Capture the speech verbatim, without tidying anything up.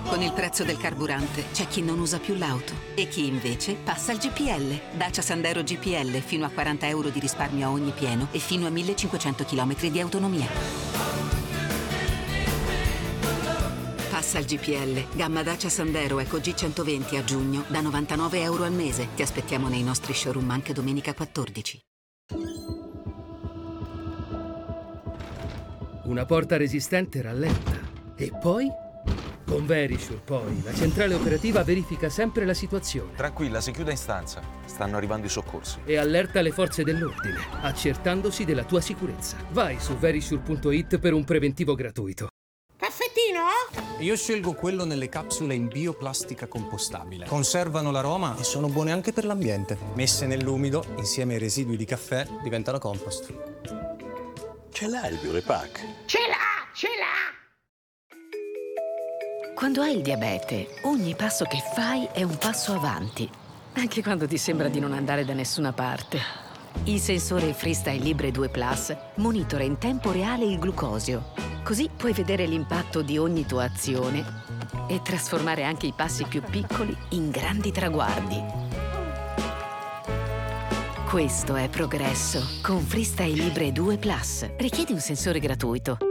Con il prezzo del carburante c'è chi non usa più l'auto e chi invece passa al G P L. Dacia Sandero G P L, fino a quaranta euro di risparmio a ogni pieno e fino a millecinquecento chilometri di autonomia. Passa al G P L. Gamma Dacia Sandero Eco G centoventi a giugno da novantanove euro al mese. Ti aspettiamo nei nostri showroom anche domenica quattordici. Una porta resistente rallenta. E poi? Con Verisure, poi, la centrale operativa verifica sempre la situazione. Tranquilla, si chiude in stanza. Stanno arrivando i soccorsi. E allerta le forze dell'ordine, accertandosi della tua sicurezza. Vai su verisure punto it per un preventivo gratuito. Caffettino? Io scelgo quello nelle capsule in bioplastica compostabile. Conservano l'aroma e sono buone anche per l'ambiente. Messe nell'umido, insieme ai residui di caffè, diventano compost. Ce l'ha il Biorepack? Ce l'ha, ce l'ha! Quando hai il diabete, ogni passo che fai è un passo avanti, anche quando ti sembra di non andare da nessuna parte. Il sensore Freestyle Libre due Plus monitora in tempo reale il glucosio, così puoi vedere l'impatto di ogni tua azione e trasformare anche i passi più piccoli in grandi traguardi. Questo è progresso con Freestyle Libre due Plus. Richiedi un sensore gratuito.